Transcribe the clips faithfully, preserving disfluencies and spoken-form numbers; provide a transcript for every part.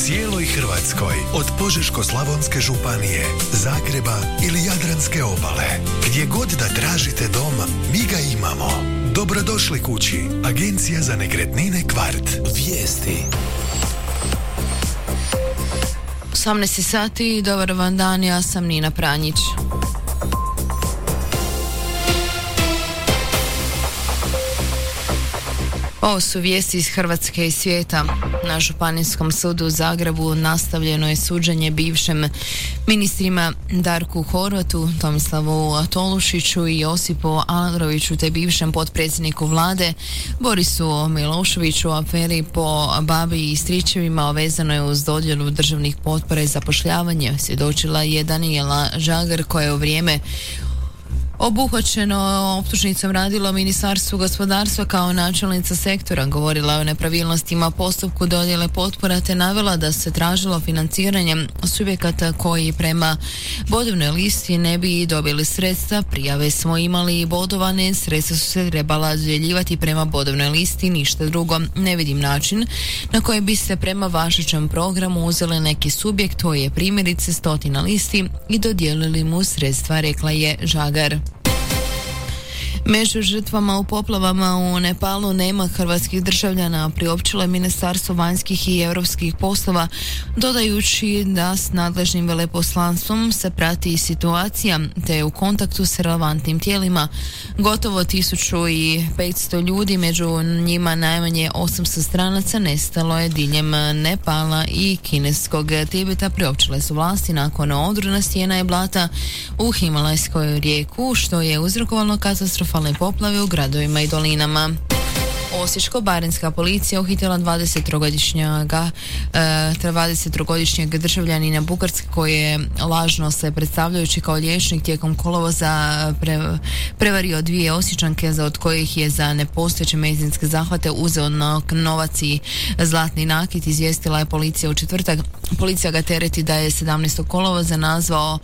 cijeloj Hrvatskoj, od Požeško-slavonske županije, Zagreba ili Jadranske obale. Gdje god da tražite dom, mi ga imamo. Dobrodošli kući. Agencija za nekretnine Kvart. Vijesti. osamnaest sati, dobar vam dan, ja sam Nina Pranjić. Ovo su vijesti iz Hrvatske i svijeta. Na Županijskom sudu u Zagrebu nastavljeno je suđenje bivšem ministrima Darku Horvatu, Tomislavu Tolušiću i Josipu Aladroviću te bivšem potpredsjedniku vlade Borisu Miloševiću u aferi po babi i stričevima vezano je uz dodjelu državnih potpora i zapošljavanje. Svjedočila je Danijela Žagar koja je u vrijeme obuhvaćeno optužnicom radilo Ministarstvo gospodarstva kao načelnica sektora, govorila je o nepravilnostima postupku dodjele potpora te navela da se tražilo financiranje subjekata koji prema bodovnoj listi ne bi dobili sredstva. Prijave smo imali i bodovane, sredstva su se trebala dodjeljivati prema bodovnoj listi, ništa drugo. Ne vidim način na koji bi se prema važećem programu uzeli neki subjekt koji je primjerice stoti na listi i dodijelili mu sredstva, rekla je Žagar. Među žrtvama u poplavama u Nepalu nema hrvatskih državljana, priopćilo je Ministarstvo vanjskih i europskih poslova, dodajući da s nadležnim veleposlanstvom se prati situacija te je u kontaktu s relevantnim tijelima. Gotovo tisuću petsto ljudi, među njima najmanje osamsto stranaca, nestalo je diljem Nepala i kineskog Tibeta, priopćile su vlasti nakon odrona stijena i blata u Himalajskoj rijeku, što je uzrokovalo katastrofalne poplave u gradovima i dolinama. Osječko-baranjska policija uhitila dvadesettrogodišnjega dvadesettrogodišnjeg državljanina Bugarske koji je lažno se predstavljajući kao liječnik tijekom kolovoza pre, prevario dvije Osječanke za od kojih je za nepostojeće medicinske zahvate uzeo novac i zlatni nakit, izvijestila je policija u četvrtak. Policija ga tereti da je sedamnaestog kolovoza nazvao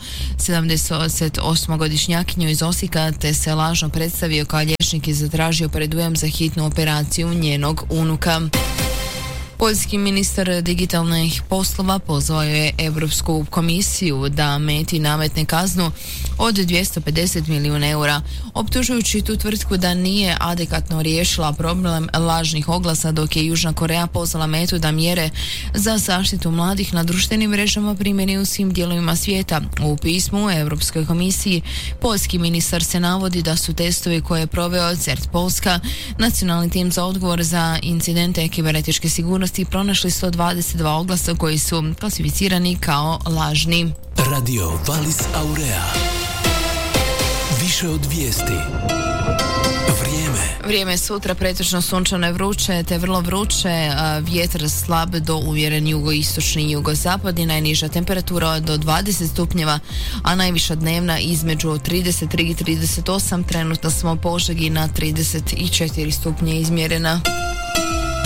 sedamdesetosmogodišnjakinju iz Osijeka te se lažno predstavio kao liječnik i zatražio predujam za hitnu operaciju njenog unuka. Poljski ministar digitalnih poslova pozvao je Europsku komisiju da Meti nametne kaznu od dvjesto pedeset milijuna eura, optužujući tu tvrtku da nije adekvatno riješila problem lažnih oglasa, dok je Južna Koreja pozvala Metu da mjere za zaštitu mladih na društvenim mrežama primjeni u svim dijelovima svijeta. U pismu Europskoj komisiji poljski ministar se navodi da su testovi koje je proveo CERT Polska, nacionalni tim za odgovor za incidente kibernetičke sigurnosti, i pronašli sto dvadeset dva oglasa koji su klasificirani kao lažni. Radio Valis Aurea. Više od vijesti. Vrijeme. Vrijeme sutra pretežno sunčano i vruće te vrlo vruće, vjetar slab do umjeren jugoistočni i jugozapadni, najniža temperatura do dvadeset stupnjeva, a najviša dnevna između trideset tri i trideset osam, trenutno smo u Požegi na trideset četiri stupnje izmjerena.